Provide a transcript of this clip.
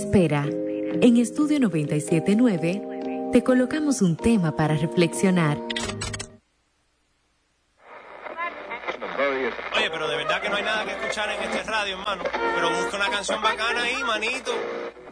Espera, en Estudio 97.9 te colocamos un tema para reflexionar. Oye, pero de verdad que no hay nada que escuchar en este radio, hermano. Pero busca una canción bacana ahí, manito.